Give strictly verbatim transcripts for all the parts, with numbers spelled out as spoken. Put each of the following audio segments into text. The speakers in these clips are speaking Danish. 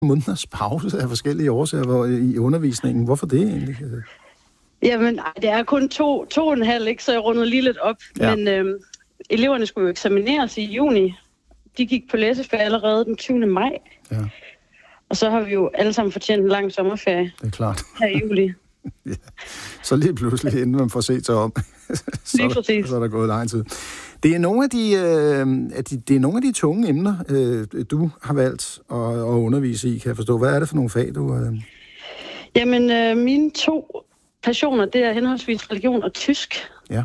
måneders pause af forskellige årsager hvor, i undervisningen. Hvorfor det egentlig? Jamen, det er kun to, to og en halv, ikke? Så jeg rundede lige lidt op. Ja. Men øhm, eleverne skulle jo eksamineres i juni. De gik på læseferie allerede den tyvende maj. Ja. Og så har vi jo alle sammen fortjent en lang sommerferie. Det er klart. Her i juli. Ja. Så lige pludselig, inden man får set sig om, så, lige præcis. så er der gået lang tid. Det er nogle af de, øh, de, det er nogle af de tunge emner, øh, du har valgt at, at undervise i, kan jeg forstå. Hvad er det for nogle fag, du... Øh... Jamen, øh, mine to passioner, det er henholdsvis religion og tysk. Ja.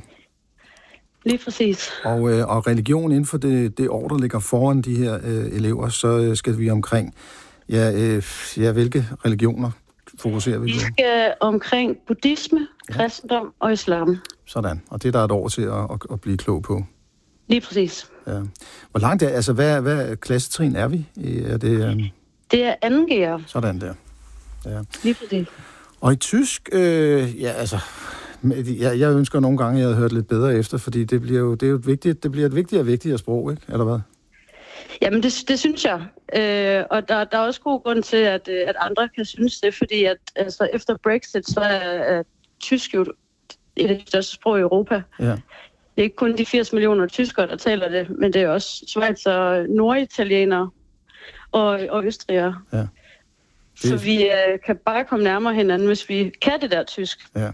Lige præcis. Og, øh, og religion inden for det, det år, der ligger foran de her øh, elever, så øh, skal vi omkring, ja, øh, ja, hvilke religioner fokuserer vi på? Vi skal omkring buddhisme, ja. kristendom og islam. Sådan, og det er der et år til at, at, at blive klog på. Lige præcis. Ja. Hvor langt er, altså hvad, hvad klassetrin er vi? Er det, øh... det er anden G'er. Sådan der. Ja. Lige præcis. Og i tysk, øh, ja altså, jeg, jeg ønsker nogle gange, at jeg havde hørt lidt bedre efter, fordi det bliver jo, det er jo et vigtigt, det bliver et vigtigere og vigtigere sprog, ikke? Eller hvad? Jamen, det, det synes jeg. Øh, og der, der er også god grund til, at, at andre kan synes det, fordi at, altså, efter Brexit, så er, er tysk jo et af de største sprog i Europa. Ja. Det er ikke kun de firs millioner tyskere, der taler det, men det er også schweizer, norditalienere og, og østrigere. Ja. Det... Så vi øh, kan bare komme nærmere hinanden, hvis vi kan det der tysk. Ja.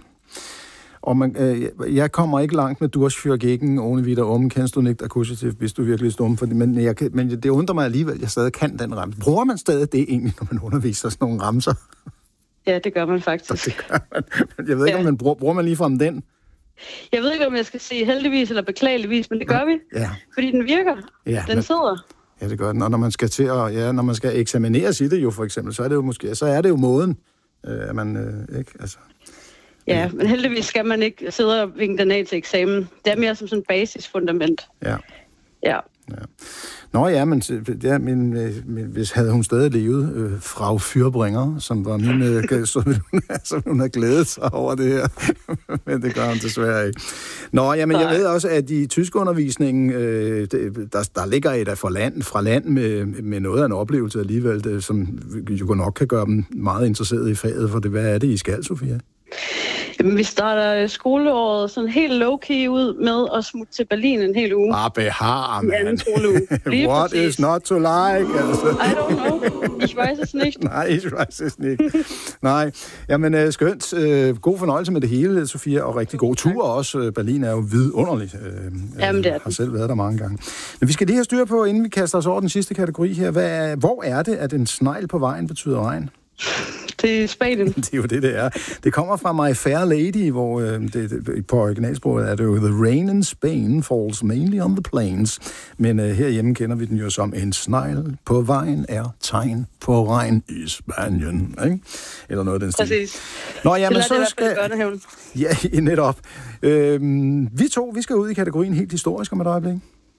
Og man, øh, jeg kommer ikke langt med Durchführgegen, ohne wieder um, kennst du nicht akkusativ, hvis du virkelig er stum, for det, men, jeg, men det undrer mig alligevel, at jeg stadig kan den ramse. Bruger man stadig det egentlig, når man underviser sådan nogle ramser? Ja, det gør man faktisk. Det gør man. Jeg ved ikke, ja. om man bruger, bruger man ligefrem den? Jeg ved ikke, om jeg skal sige heldigvis eller beklageligvis, men det gør vi, ja. fordi den virker. Ja, den men... sidder. Ja, det gør den. Og når man skal til at, ja, når man skal eksamineres i det jo for eksempel, så er det jo måske, så er det jo måden, øh, at man øh, ikke, altså. Ja, ja, men heldigvis skal man ikke sidde og vinke den af til eksamen. Det er mere som sådan et basisfundament. Ja. Ja. Ja. Nå ja, men, ja, men, men hvis havde hun stadig levet, øh, Frau Fyrbringer, som var min, øh, så ville hun, altså, hun har glædet sig over det her. Men det gør hun desværre ikke. Nå, jamen, jeg ved også, at i tyskundervisningen, øh, der, der ligger et af fra land, fra land med, med noget af en oplevelse alligevel, det, som jo nok kan gøre dem meget interesserede i faget, for det, hvad er det, I skal, Sofia? Jamen, vi starter skoleåret sådan helt low-key ud med at smutte til Berlin en hel uge. Ah, behar, man. I anden skoleuge. What præcis. Is not to like? Altså. I don't know. Ich weiß es nicht. Nej, ich weiß es nicht. Nej, jamen øh, skønt. Øh, god fornøjelse med det hele, Sofia, og rigtig god tur også. Berlin er jo vidunderlig. Øh, jamen, det er Jeg har selv været der mange gange. Men vi skal lige have styr på, inden vi kaster os over den sidste kategori her. Hvad, hvor er det, at en snegl på vejen betyder regn? Det er Spanien. Det er jo det, det er. Det kommer fra My Fair Lady, hvor øh, det, det, på originalsproget er det jo The rain in Spain falls mainly on the plains. Men øh, herhjemme kender vi den jo som en snegl på vejen er tegn på regn i Spanien. Ikke? Eller noget af den stil. Præcis. Nå, jamen, det så skal... Ja, netop. Øhm, vi to, vi skal ud i kategorien helt historisk om et øjeblik.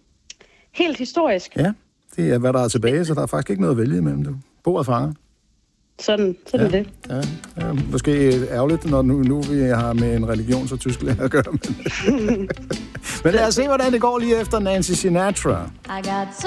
Helt historisk? Ja, det er, hvad der er tilbage, så der er faktisk ikke noget at vælge imellem det. Bordet fanger. Sådan, sådan ja, det. Ja, ja, måske ærgerligt, når nu, nu vi har med en religions- og tysklærer at gøre. Men, men lad os se, hvordan det går lige efter Nancy Sinatra. I got